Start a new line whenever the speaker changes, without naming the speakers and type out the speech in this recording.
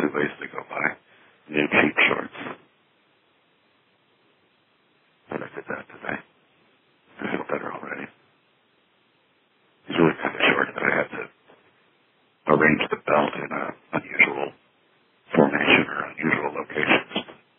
two ways to go by. New cheap shorts. But I did that today. I feel better already. It's really kind of short that I had to arrange the belt in an unusual formation or unusual location.